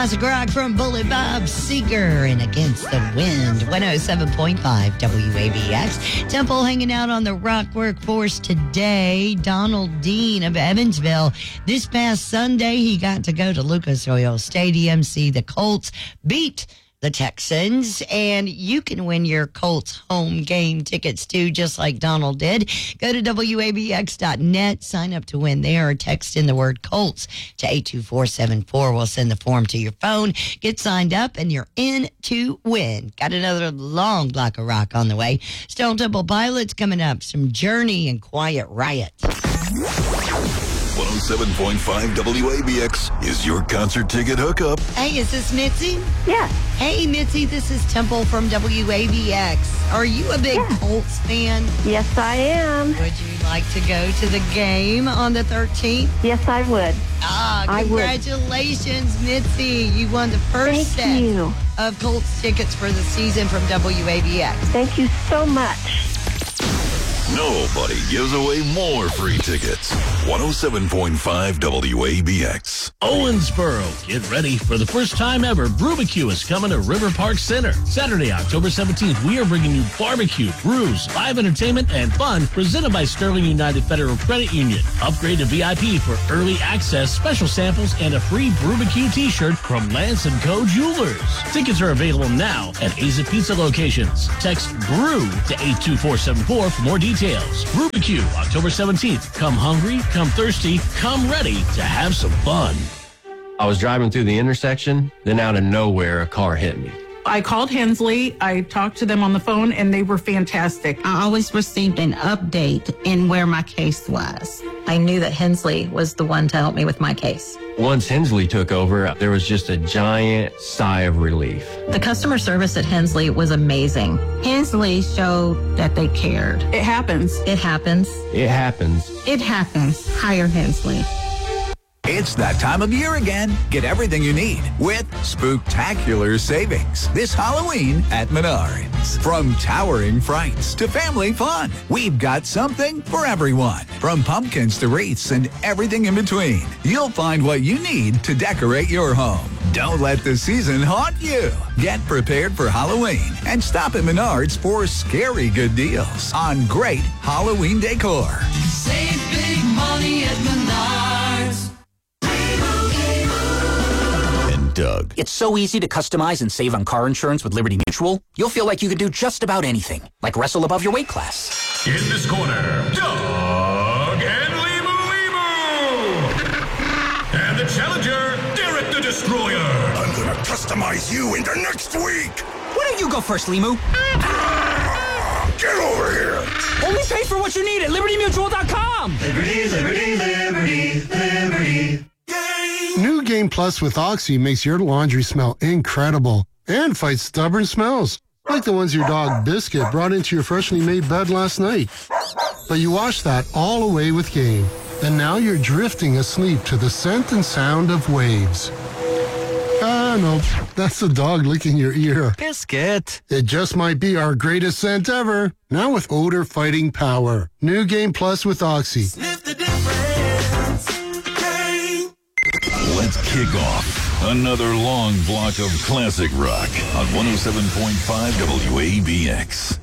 classic rock from Bullet Bob Seger and Against the Wind. 107.5 WABX. Temple hanging out on the rock workforce today. Donald Dean of Evansville. This past Sunday, he got to go to Lucas Oil Stadium, see the Colts beat the Texans, and you can win your Colts home game tickets too, just like Donald did. Go to WABX.net, sign up to win there, or text in the word Colts to 82474. We'll send the form to your phone. Get signed up, and you're in to win. Got another long block of rock on the way. Stone Temple Pilots coming up, some Journey and Quiet Riot. 107.5 WABX is your concert ticket hookup. Hey, is this Mitzi? Yeah. Hey, Mitzi, this is Temple from WABX. Are you a big Colts fan? Yes, I am. Would you like to go to the game on the 13th? Yes, I would. Congratulations, Mitzi. You won the first Thank you. of Colts tickets for the season from WABX. Thank you so much. Nobody gives away more free tickets. 107.5 WABX. Owensboro, get ready for the first time ever. Brubacue is coming to River Park Center. Saturday, October 17th, we are bringing you barbecue, brews, live entertainment, and fun presented by Sterling United Federal Credit Union. Upgrade to VIP for early access, special samples, and a free Brubacue t-shirt from Lance & Co. Jewelers. Tickets are available now at Aza Pizza locations. Text BREW to 82474 for more details. Brubacue, October 17th. Come hungry, come thirsty, come ready to have some fun. I was driving through the intersection, then out of nowhere, a car hit me. I called Hensley. I talked to them on the phone, and they were fantastic. I always received an update in where my case was. I knew that Hensley was the one to help me with my case. Once Hensley took over, there was just a giant sigh of relief. The customer service at Hensley was amazing. Hensley showed that they cared. It happens. It happens. It happens. It happens. Hire Hensley. It's that time of year again. Get everything you need with spooktacular savings this Halloween at Menards. From towering frights to family fun, we've got something for everyone. From pumpkins to wreaths and everything in between, you'll find what you need to decorate your home. Don't let the season haunt you. Get prepared for Halloween and stop at Menards for scary good deals on great Halloween decor. Save big money at Menards. Doug. It's so easy to customize and save on car insurance with Liberty Mutual. You'll feel like you can do just about anything, like wrestle above your weight class. In this corner, Doug and Limu. And the challenger, Derek the Destroyer. I'm gonna customize you into next week. Why don't you go first, Limu? Get over here. Only pay for what you need at LibertyMutual.com. Liberty, liberty, liberty, liberty. New Game Plus with Oxy makes your laundry smell incredible and fights stubborn smells, like the ones your dog Biscuit brought into your freshly made bed last night. But you wash that all away with Game, and now you're drifting asleep to the scent and sound of waves. No, that's the dog licking your ear. Biscuit. It just might be our greatest scent ever, now with odor-fighting power. New Game Plus with Oxy. Sniff the difference. Let's kick off another long block of classic rock on 107.5 WABX.